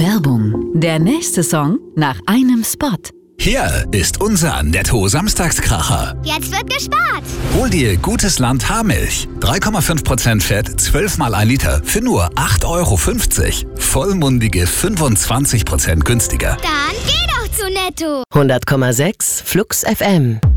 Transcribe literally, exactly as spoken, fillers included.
Werbung. Der nächste Song nach einem Spot. Hier ist unser Netto-Samstagskracher. Jetzt wird gespart. Hol dir Gutes Land Haarmilch. drei Komma fünf Prozent Fett, zwölf mal ein Liter für nur acht Euro fünfzig. Vollmundige fünfundzwanzig Prozent günstiger. Dann geh doch zu Netto. hundert Komma sechs Flux F M.